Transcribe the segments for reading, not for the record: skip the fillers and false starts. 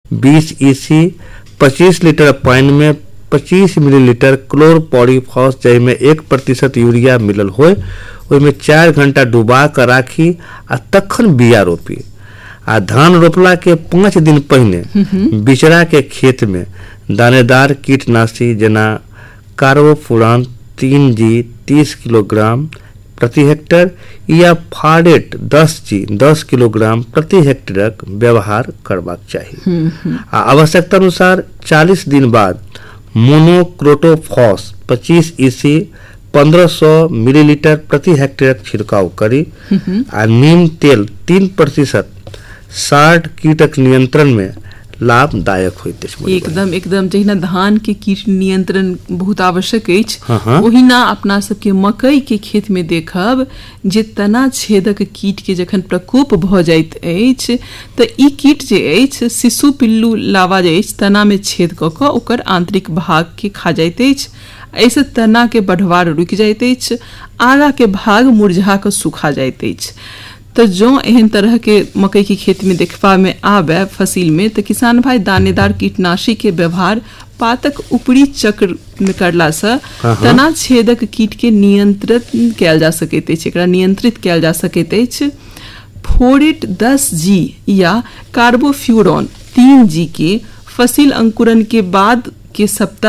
20 EC 25 litre पानी में 25 millilitre क्लोरपॉरीफॉस जाहिमे 1% यूरिया मिलल होय ओहिमे 4 घंटा डुबा कर राखी आ तखन बिया रोपी। आ धान रोपला के 5 दिन पहले बिचड़ा के खेत में दानेदार कीटनाशी जेना कार्बोफुरान 3G 30 किलोग्राम प्रति हेक्टर या फारेट 10G 10 किलोग्राम प्रति हेक्टेरक व्यवहार करबाक चाही। आ आवश्यकता अनुसार 40 दिन बाद मोनोक्रोटोफॉस 25 EC 1500 मिलीलीटर प्रति हेक्टेरक छिड़काव करी। आ नीम तेल 3% 60 कीटक नियंत्रण में लाभदायक होइत अछि। एकदम जहिना धान के कीट नियंत्रण बहुत आवश्यक अछि, ओहिना अपना सबके मकई के खेत में देखब जे तना छेदक कीट के जखन प्रकोप भ जाइत अछि तऽ ई कीट जे अछि शिशु पिल्लू लावा जे अछि तना में छेद कऽ कऽ ओकर आंतरिक भाग के खा जाइत अछि। ऐसे तना के बढ़वार रुकि जाइत अछि, आगा के भाग मुरझा कऽ सुखा जाइत अछि। तो जो एहन तरह के मकई के खेत में देखबा में आवे फसिल में तो किसान भाई दानेदार कीटनाशी के व्यवहार पातक ऊपरी चक्र में करला से तना छेदक कीट के नियंत्रित कयल जा सकैत अछि, एकरा नियंत्रित कयल जा सकैत अछि। फोरेट 10G या कार्बोफ्यूरॉन 3G के फसिल अंकुरन के बाद के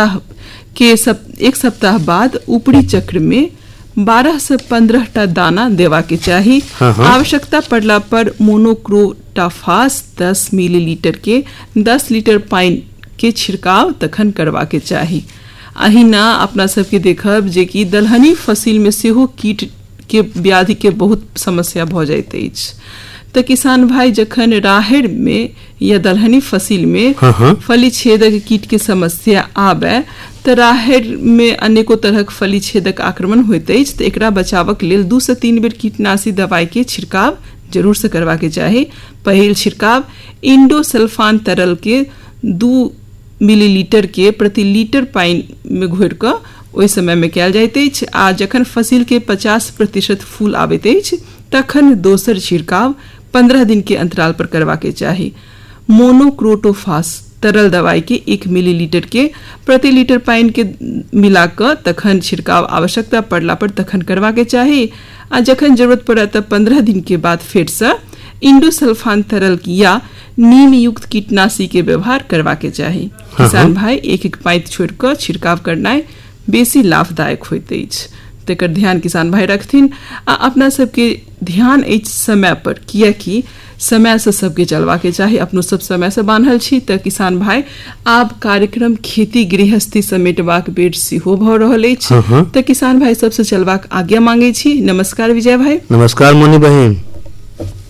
एक सप्ताह बाद ऊपरी चक्र में 12 से 15 दाना देवा के चाही। आवश्यकता पड़ला पर मोनोक्रोटोफॉस 10 मिलीलीटर के 10 लीटर पानी के छिड़काव तखन करवा के चाही। अहिना अपना सबके देखब जे कि दलहनी फसिल में सेहो कीट के व्याधि के बहुत समस्या भ जाइत अछि। तो किसान भाई जखन राहड़ में या दलहनी फसिल में फली छेदक कीट के समस्या आवे तो राहड़ में अनेको तरहक फली छेदक आक्रमण होइत अछि, तो एकरा बचावक लेल 2 से 3 बेर कीटनाशी दवाई के छिड़काव जरूर से करवा के चाही। पहिल छिड़काव इंडोसल्फान तरल के 2 मिलीलीटर के प्रति लीटर पानी में घोर कऽ ओहि समय में कयल जाइत अछि। आ जखन फसिल के 50% फूल आबैत अछि तखन दोसर छिड़काव 15 दिन के अंतराल पर करवा के चाही। मोनोक्रोटोफॉस तरल दवाई के 1 मिलीलीटर के प्रति लीटर पानी के मिलाकर तखन छिड़काव आवश्यकता पड़ला पर तखन करवा के चाही। आ जखन जरूरत पड़े तब 15 दिन के बाद फिर से इंडोसल्फान तरल या नीम युक्त कीटनाशी के व्यवहार करवा के चाही। किसान भाई एक पाइप छोड़ कर छिड़काव करना बेसी लाभदायक होइत अछि, तेकर ध्यान किसान भाई रखथिन। आ अपना सबके ध्यान अछि समय पर, कियाकि समय से सबके चलवा के चाही। अपनो सब समय से बान्हल छी तऽ किसान भाई आब कार्यक्रम खेती गृहस्थी समेटबाक बेर सेहो भऽ रहल अछि, तऽ किसान भाई सबसे चलबाक आज्ञा मांगे छी। नमस्कार विजय भाई। नमस्कार मोनी बहन।